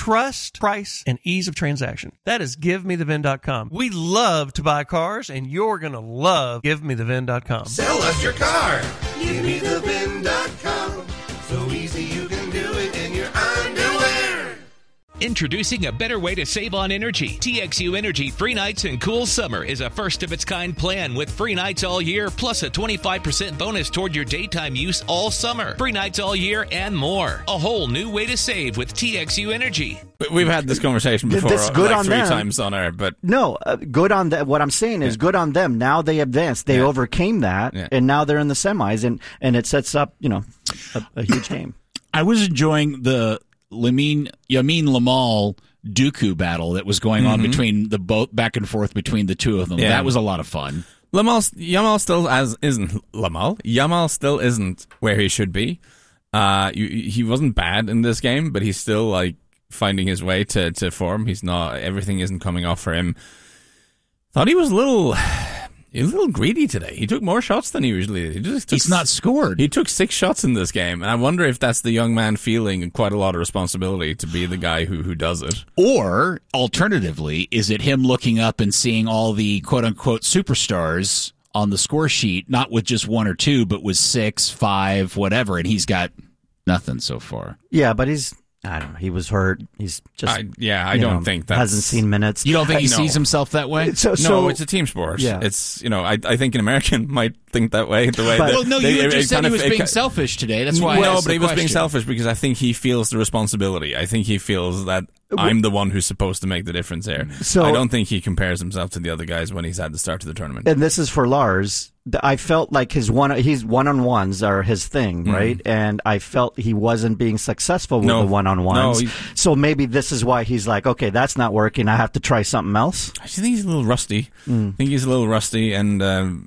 trust, price, and ease of transaction. That is GiveMeTheVin.com. We love to buy cars, and you're going to love GiveMeTheVin.com. Sell us your car. GiveMeTheVin.com. So easy you can do it in your underwear. Introducing a better way to save on energy. TXU Energy Free Nights and Cool Summer is a first-of-its-kind plan with free nights all year, plus a 25% bonus toward your daytime use all summer. Free nights all year and more. A whole new way to save with TXU Energy. We've had this conversation before, That's good like on 3 them. times on air, but No, good on that. What I'm saying is good on them. Now they advanced. They overcame that, and now they're in the semis, and it sets up, a huge game. I was enjoying the Yamin Lamal Dooku battle that was going on between the both back and forth between the two of them. Yeah. That was a lot of fun. Yamal still isn't where he should be. He wasn't bad in this game, but he's still like finding his way to form. He's not. Everything isn't coming off for him. Thought he was a little greedy today. He took more shots than he usually did. He's not scored. He took 6 shots in this game, and I wonder if that's the young man feeling quite a lot of responsibility to be the guy who does it. Or, alternatively, is it him looking up and seeing all the quote-unquote superstars on the score sheet, not with just 1 or 2, but with 6, 5, whatever, and he's got nothing so far. Yeah, but I don't know. He was hurt. He's just. I don't think that hasn't seen minutes. You don't think he sees himself that way? No, it's a team sport. Yeah. It's I think an American might think that way. You just said he was being selfish today. That's why. But he was being selfish because I think he feels the responsibility. I think he feels that I'm the one who's supposed to make the difference here. So I don't think he compares himself to the other guys when he's at the start of the tournament. And this is for Lars. I felt like his one-on-ones are his thing, right? And I felt he wasn't being successful with the one-on-ones. No, so maybe this is why he's like, okay, that's not working. I have to try something else. I think he's a little rusty. I think he's a little rusty, and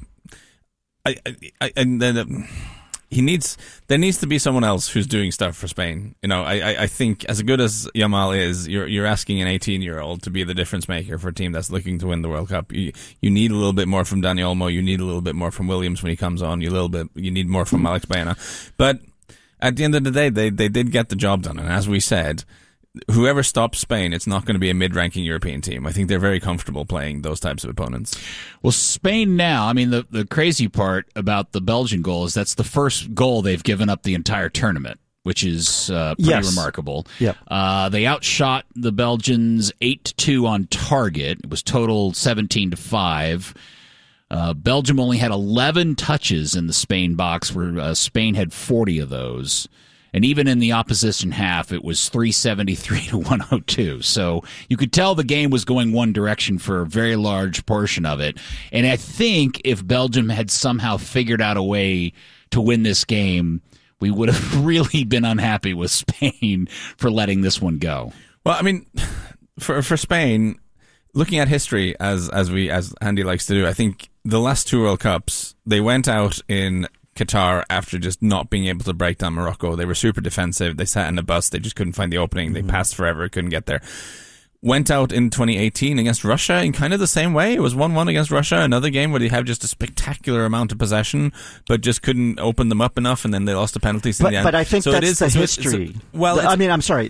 there needs to be someone else who's doing stuff for Spain. I think as good as Yamal is, you're asking an 18-year-old to be the difference maker for a team that's looking to win the World Cup. You need a little bit more from Dani Olmo. You need a little bit more from Williams when he comes on. You need more from Alex Baena. But at the end of the day, they did get the job done. And as we said, whoever stops Spain, it's not going to be a mid-ranking European team. I think they're very comfortable playing those types of opponents. Well, Spain now, the crazy part about the Belgian goal is that's the first goal they've given up the entire tournament, which is pretty remarkable. Yep. They outshot the Belgians 8-2 on target. It was total 17-5. Belgium only had 11 touches in the Spain box, where Spain had 40 of those. And even in the opposition half, it was 373 to 102. So you could tell the game was going one direction for a very large portion of it. And I think if Belgium had somehow figured out a way to win this game, we would have really been unhappy with Spain for letting this one go. Well, for Spain, looking at history as Andy likes to do, I think the last 2 World Cups, they went out in Qatar after just not being able to break down Morocco. They were super defensive. They sat in a bus. They just couldn't find the opening. They passed forever, couldn't get there. Went out in 2018 against Russia in kind of the same way. It was 1-1 against Russia, another game where they have just a spectacular amount of possession, but just couldn't open them up enough, and then they lost the penalties in the end. But I think that's the history. I'm sorry.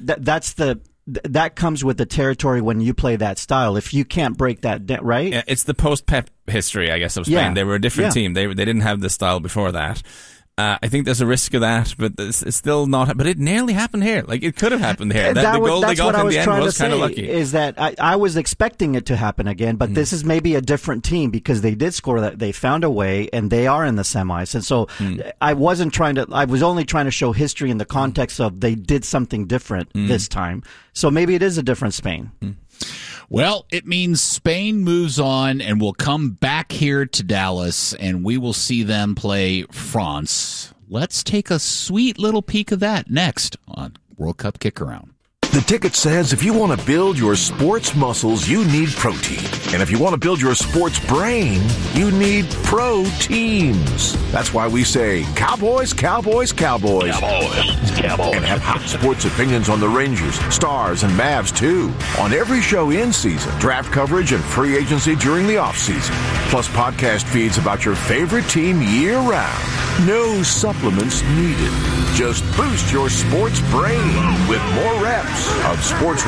That comes with the territory when you play that style. If you can't break that, right? Yeah, it's the post-Pep history, I guess, of Spain. Yeah. They were a different team. They didn't have this style before that. I think there's a risk of that, but it's still not. But it nearly happened here. Like, it could have happened here. The goal they got in the end was kind of lucky. Is that I was expecting it to happen again, but this is maybe a different team because they did score that. They found a way, and they are in the semis. And so I was only trying to show history in the context of they did something different this time. So maybe it is a different Spain. Well, it means Spain moves on and will come back here to Dallas, and we will see them play France. Let's take a sweet little peek of that next on World Cup Kick-Around. The ticket says if you want to build your sports muscles, you need protein. And if you want to build your sports brain, you need pro teams. That's why we say Cowboys, Cowboys, Cowboys. Cowboys, Cowboys. And have hot sports opinions on the Rangers, Stars, and Mavs, too. On every show in season, draft coverage, and free agency during the offseason. Plus podcast feeds about your favorite team year-round. No supplements needed. Just boost your sports brain with more reps of sports